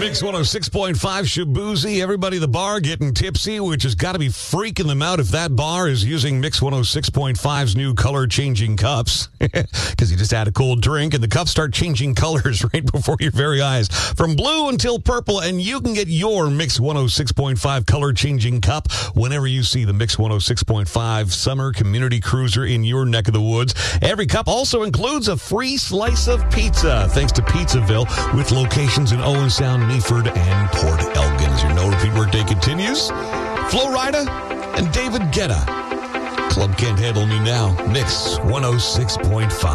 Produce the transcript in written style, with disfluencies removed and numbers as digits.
Mix 106.5 Shaboozey. Everybody at the bar getting tipsy, which has got to be freaking them out if that bar is using Mix 106.5's new color-changing cups. Because you just had a cold drink, and the cups start changing colors right before your very eyes. From blue until purple, and you can get your Mix 106.5 color-changing cup whenever you see the Mix 106.5 Summer Community Cruiser in your neck of the woods. Every cup also includes a free slice of pizza, thanks to Pizzaville, with locations in Owen Sound, Meaford, and Port Elgins. Your no-repeat workday continues. Flo Rida and David Guetta. Club Can't Handle Me Now. Mix 106.5.